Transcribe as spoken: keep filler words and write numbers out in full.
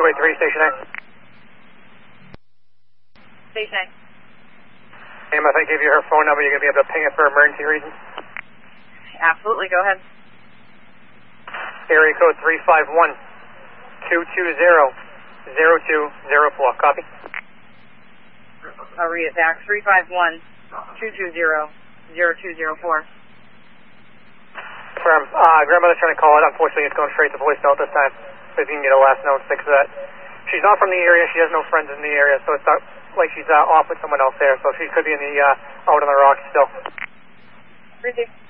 two eight three, Station A. Station A. Ma'am, if I give you her phone number, you're going to be able to ping it for emergency reasons? Absolutely, go ahead. Area code three five one, two two zero, zero two zero four. Copy? I'll read it back. three five one, two two zero, zero two zero four. Firm. Uh, grandmother's trying to call it. Unfortunately, it's going straight to voicemail this time. So if you can get a last note, fix that. She's not from the area. She has no friends in the area, so it's not like she's uh, off with someone else there. So she could be in the uh, out on the rocks still. Appreciate